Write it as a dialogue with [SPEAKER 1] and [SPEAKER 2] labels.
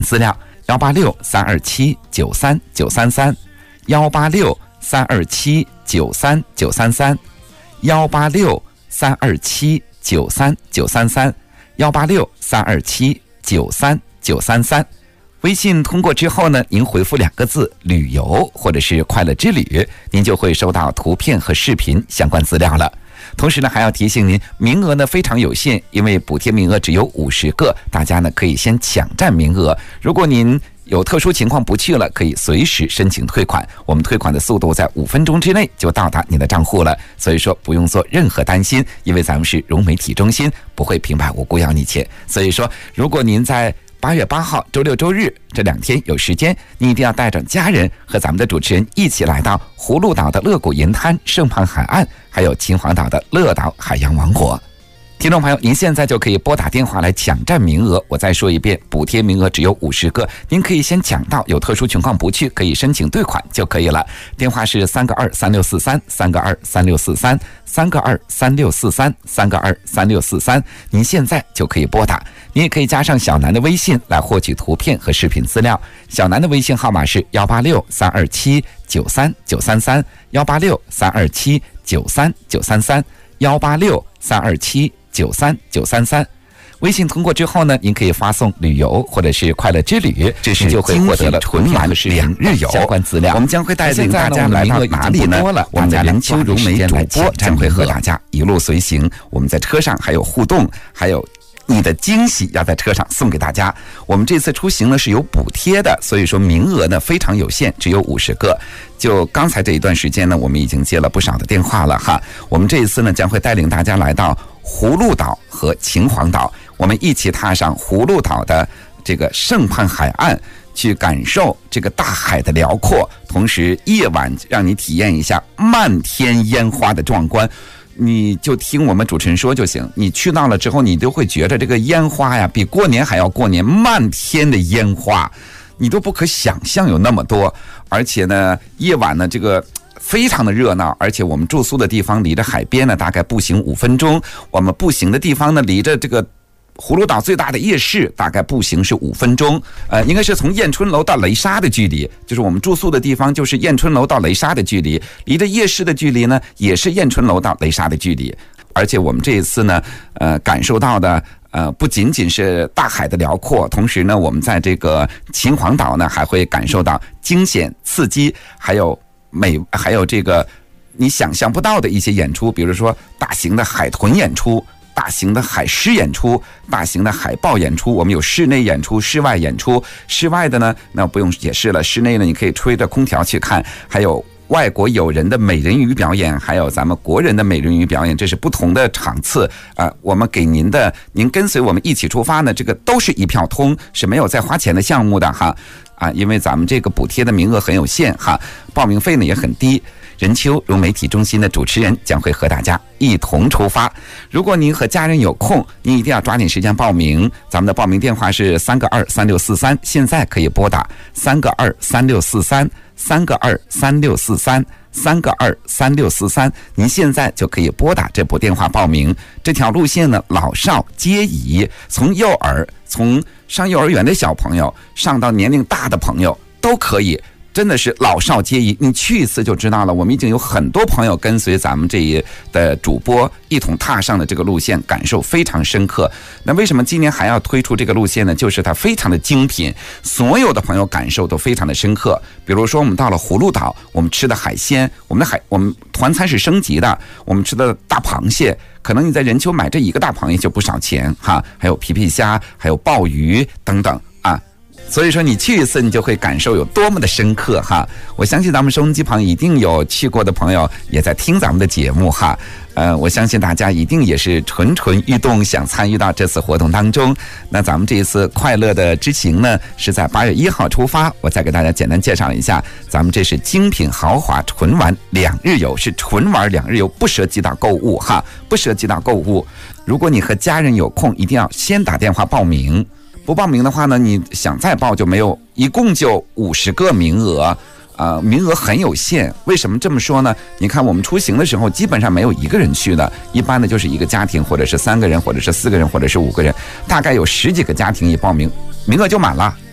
[SPEAKER 1] 资料186-327-93-933，186-327-93-933，186-327-93-933。微信通过之后呢，您回复2个字旅游或者是快乐之旅，您就会收到图片和视频相关资料了。同时呢，还要提醒您，名额呢非常有限，因为补贴名额只有50个，大家呢可以先抢占名额。如果您有特殊情况不去了，可以随时申请退款，我们退款的速度在5分钟之内就到达您的账户了，所以说不用做任何担心，因为咱们是融媒体中心，不会平白无故要你钱。所以说，如果您在8月8号周六周日这2天有时间，你一定要带着家人和咱们的主持人一起来到葫芦岛的乐谷银滩、圣胖海岸，还有秦皇岛的乐岛海洋王国。听众朋友，您现在就可以拨打电话来抢占名额。我再说一遍，补贴名额只有50个，您可以先抢到，有特殊情况不去可以申请退款就可以了。电话是322-3643-322-3643-322-3643-322-3643，您现在就可以拨打。你也可以加上小南的微信来获取图片和视频资料。小南的微信号码是186-327-93-933，186-327-93-933，186-327-93-933。微信通过之后呢，您可以发送旅游或者是快乐之旅，这是就会获得了纯玩2日游相关资料。我们将会带领大家来到哪里呢？我们的人秋如美主播将会和大家一路随行，我们在车上还有互动，还有你的惊喜要在车上送给大家。我们这次出行呢是有补贴的，所以说名额呢非常有限，只有50个。就刚才这一段时间呢，我们已经接了不少的电话了哈。我们这一次呢将会带领大家来到葫芦岛和秦皇岛，我们一起踏上葫芦岛的这个圣胖海岸，去感受这个大海的辽阔，同时夜晚让你体验一下漫天烟花的壮观。你就听我们主持人说就行，你去到了之后，你就会觉得这个烟花呀比过年还要过年，漫天的烟花你都不可想象有那么多。而且呢夜晚呢这个非常的热闹，而且我们住宿的地方离着海边呢大概步行5分钟，我们步行的地方呢离着这个葫芦岛最大的夜市大概步行是5分钟，应该是从燕春楼到雷沙的距离，就是我们住宿的地方就是燕春楼到雷沙的距离，离着夜市的距离呢也是燕春楼到雷沙的距离。而且我们这一次呢感受到的不仅仅是大海的辽阔，同时呢我们在这个秦皇岛呢还会感受到惊险刺激，还有这个你想象不到的一些演出，比如说大型的海豚演出，大型的海狮演出，大型的海豹演出，我们有室内演出、室外演出。室外的呢，那不用解释了，室内呢你可以吹着空调去看，还有外国友人的美人鱼表演，还有咱们国人的美人鱼表演，这是不同的场次我们给您跟随我们一起出发呢，这个都是一票通，是没有再花钱的项目的哈因为咱们这个补贴的名额很有限哈，报名费呢也很低。任秋融媒体中心的主持人将会和大家一同出发。如果您和家人有空，您一定要抓紧时间报名。咱们的报名电话是322-3643，现在可以拨打322-3643，322-3643，322-3643，您现在就可以拨打这部电话报名。这条路线呢，老少皆宜，从上幼儿园的小朋友，上到年龄大的朋友都可以。真的是老少皆宜，你去一次就知道了。我们已经有很多朋友跟随咱们这一的主播一同踏上的这个路线，感受非常深刻。那为什么今年还要推出这个路线呢？就是它非常的精品，所有的朋友感受都非常的深刻。比如说我们到了葫芦岛，我们吃的海鲜，我们团餐是升级的，我们吃的大螃蟹，可能你在任丘买这一个大螃蟹就不少钱哈，还有皮皮虾，还有鲍鱼等等所以说你去一次你就会感受有多么的深刻哈。我相信咱们收音机旁一定有去过的朋友也在听咱们的节目哈。我相信大家一定也是蠢蠢欲动，想参与到这次活动当中。那咱们这一次快乐的之行呢，是在8月1号出发。我再给大家简单介绍一下，咱们这是精品豪华纯玩2日游，是纯玩2日游，不涉及到购物哈，不涉及到购物。如果你和家人有空，一定要先打电话报名。不报名的话呢，你想再报就没有，一共就50个名额，名额很有限。为什么这么说呢？你看我们出行的时候基本上没有一个人去的，一般的就是一个家庭，或者是3个人，或者是4个人，或者是5个人，大概有10几个家庭一报名，名额就满了。